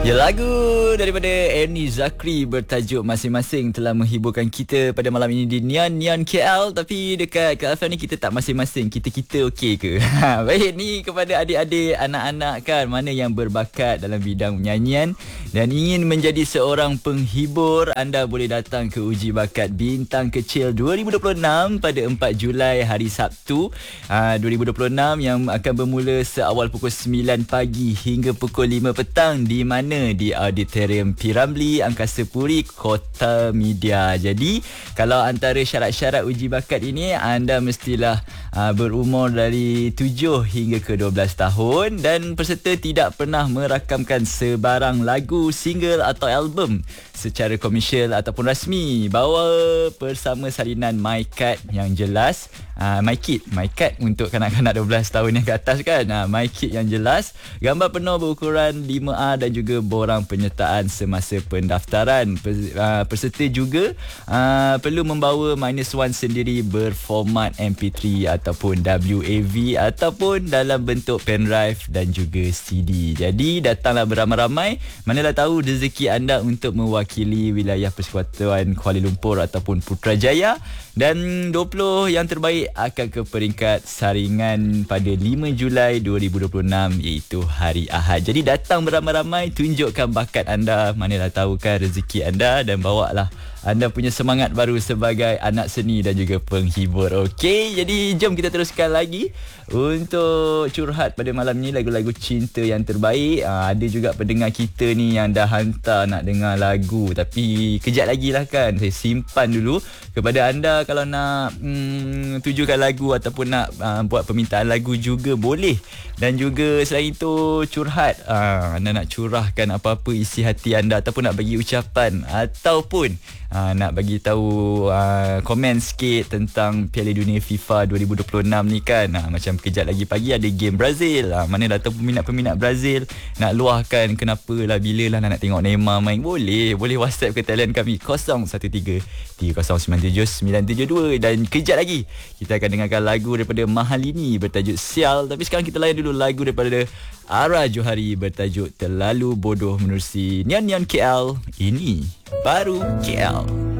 Ya, lagu daripada Ernie Zakri bertajuk Masing-Masing telah menghiburkan kita pada malam ini di Nian KL. Tapi dekat KL ni kita tak masing-masing, kita okey ke? Baik, ni kepada adik-adik, anak-anak kan, mana yang berbakat dalam bidang nyanyian dan ingin menjadi seorang penghibur, anda boleh datang ke Uji Bakat Bintang Kecil 2026 pada 4 Julai hari Sabtu 2026 yang akan bermula seawal pukul 9 pagi hingga pukul 5 petang di mana di Auditorium P. Ramlee, Angkasa Puri, Kota Media. Jadi kalau antara syarat-syarat uji bakat ini, anda mestilah berumur dari 7 hingga ke 12 tahun dan peserta tidak pernah merakamkan sebarang lagu, single atau album secara komersial ataupun rasmi. Bawa bersama salinan MyCard yang jelas, MyCard untuk kanak-kanak 12 tahun yang ke atas kan, MyCard yang jelas, gambar penuh berukuran 5A dan juga borang penyertaan semasa pendaftaran. Peserta juga perlu membawa -1 sendiri berformat MP3 ataupun WAV ataupun dalam bentuk pendrive dan juga CD. Jadi datanglah beramai-ramai, manalah tahu rezeki anda untuk mewakili wilayah Persekutuan Kuala Lumpur ataupun Putrajaya. Dan 20 yang terbaik akan ke peringkat saringan pada 5 Julai 2026 iaitu hari Ahad. Jadi datang beramai-ramai, tunjukkan bakat anda, manalah tahu kan rezeki anda, dan bawalah anda punya semangat baru sebagai anak seni dan juga penghibur. Okey, jadi jom kita teruskan lagi untuk curhat pada malam ni, lagu-lagu cinta yang terbaik. Ada juga pendengar kita ni yang dah hantar nak dengar lagu, tapi kejap lagi lah kan, saya simpan dulu. Kepada anda kalau nak tujukan lagu ataupun nak buat permintaan lagu juga boleh. Dan juga selain itu curhat, anda nak curahkan apa-apa isi hati anda ataupun nak bagi ucapan ataupun nak bagi tahu komen sikit tentang Piala Dunia FIFA 2026 ni kan. Macam kejap lagi pagi ada game Brazil, mana dah tahu peminat-peminat Brazil nak luahkan kenapa lah, bila lah nak tengok Neymar main, boleh WhatsApp ke talian kami 0113-3097972. Dan kejap lagi kita akan dengarkan lagu daripada Mahalini bertajuk Sial. Tapi sekarang kita layan dulu lagu daripada Ara Johari bertajuk Terlalu Bodoh menerusi Nian KL. Ini baru KL.